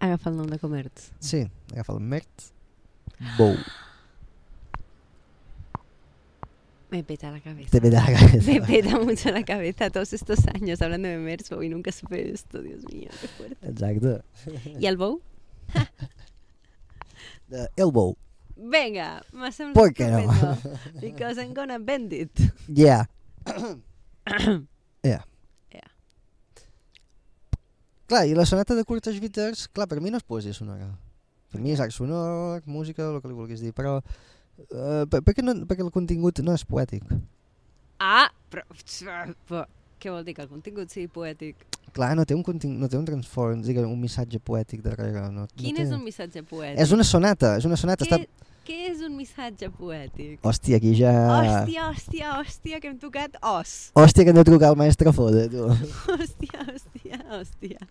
Agafa el nom de Comerç. Sí, agafa el Mert Bou. Me peta la cabeza. Te peta la cabeza. Me peta mucho la cabeza todos estos años hablando de Merzbow y nunca supe esto, Dios mío, qué fuerte. Exacte. ¿Y el Bow? El Bou. Venga, me sembla ¿Por qué no? estupendo. Because I'm gonna bend it. Yeah. Yeah. Yeah. Clar, i la sonata de Kurt Schwitters, clar, per mi no és poesia sonora. Per mi és art sonor, música, el que li vulguis dir, però perquè el contingut no és poètic. Ah, però què vol dir que el contingut sigui poètic? Clar, no té un transfons, un missatge poètic darrere. Quin és un missatge poètic? És una sonata, Què és un missatge poètic? Hòstia, aquí ja... Hòstia, que hem tocat os. Hòstia, que hem de trucar al mestre Foda, tu. Hòstia.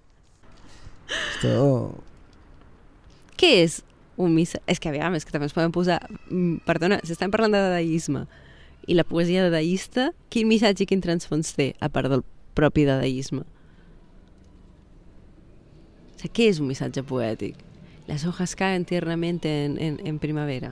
Esto... Què és un missatge? És que aviam, és que també ens podem posar... Perdona, si estem parlant de dadaisme i la poesia dadaista, quin missatge i quin transfons té, a part del propi dadaisme? O sigui, què és un missatge poètic? Las hojas caen tiernamente en primavera.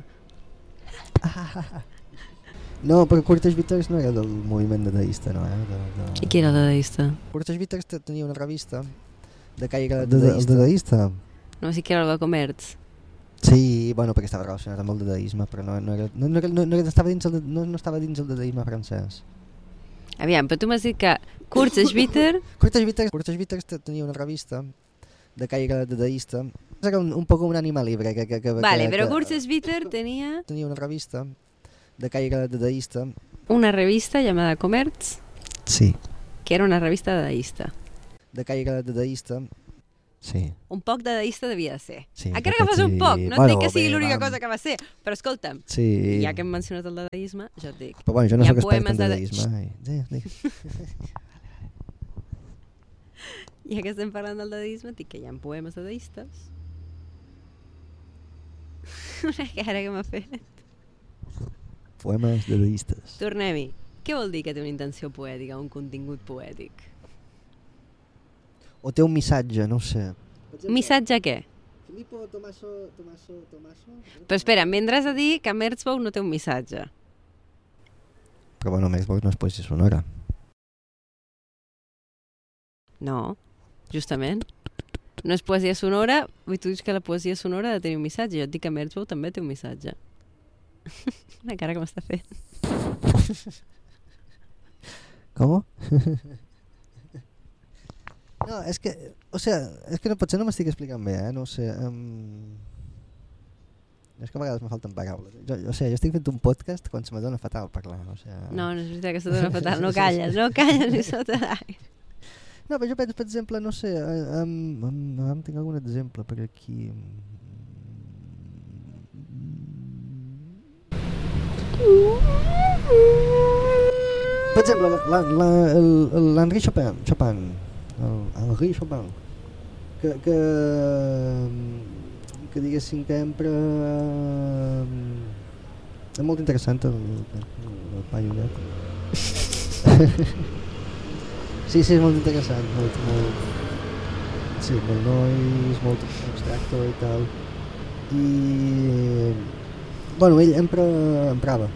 No, però Kurt Schwitters no era del moviment dadaista, no? I qui era el dadaista? Kurt Schwitters tenia una revista de caire dadaista. No sé si era el de Comerç. Sí, bueno, perquè estava relacionat amb el dadaisme, però no estava dins el dadaisme francès. Aviam, però tu m'has dit que Kurt Schwitters... Kurt Schwitters tenia una revista de caire dadaista. Era un poco un animal libre. Vale, però Kurt Schwitters tenia una revista de caire dadaista. Una revista llamada Comerç. Sí. Que era una revista dadaista. De caire dadaista. Sí. Un poc dadaista devia de ser. Sí, encara que fos un poc, no et dic que sigui l'única cosa que va ser, però escolta'm, sí. Ja que hem mencionat el dadaisme, jo et dic. Però bueno, jo no soc expert en dadaisme. Ja que estem parlant del dadaisme, dic que hi ha poemes dadaistes. Una cara que m'ha fet. Poemes dadaistes. Tornem-hi. Què vol dir que té una intenció poètica, un contingut poètic? O té un missatge, no ho sé. Missatge què? Filippo Tommaso. Però espera, em vindràs a dir que Merzbow no té un missatge. Però bueno, Merzbow no és poesia sonora. No, justament. No és poesia sonora, i tu dius que la poesia sonora ha de tenir un missatge. Jo et dic que Merzbow també té un missatge. Una cara que m'està fent. Com? No, és que, o sea, és que potser no m'estic explicant bé, no sé. És que a vegades me falten paraules. Jo estic fent un podcast quan se me dona fatal parlar. O sea... No és veritat que se dona fatal, no calles ni sota d'aire. No, però jo penso, per exemple, no sé, tinc algun exemple per aquí. Per exemple, l'Henri Chopin, Henri Chopin, que diguéssim que empra... És molt interessant el paio aquest. Sí, és molt interessant, molt nois, molt abstracte i tal. I... Bueno, ell emprava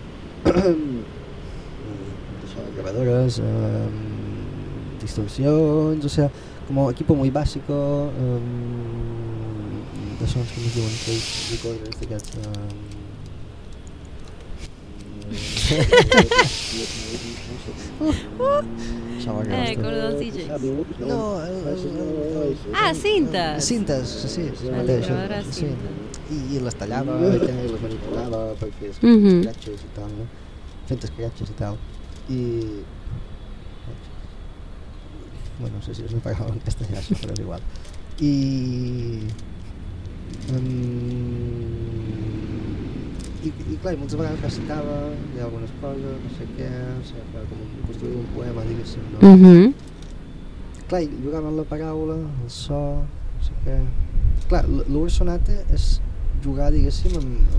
grabadores, distorsions, o sea, como equipo muy básico de sons que ens diuen que recorders d'aquests com el dels DJs. No, cintes! Cintes, sí, grabadores sí. I les tallava, i les manipulava per fer escratxes i tal, no? Fent escratxes i tal. I... Bueno, no sé si és una paraula en castellà, però és igual. I clar, moltes vegades recitava, hi ha algunes coses, no sé què, o sigui, com construir un poema, diguéssim, no? Clar, jugava amb la paraula, el so, no sé què... Clar, l'Ur Sonata és jugar, diguéssim,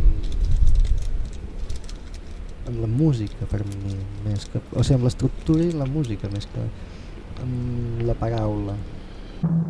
amb la música per mi, més que... O sigui, amb l'estructura i la música, més que amb la paraula.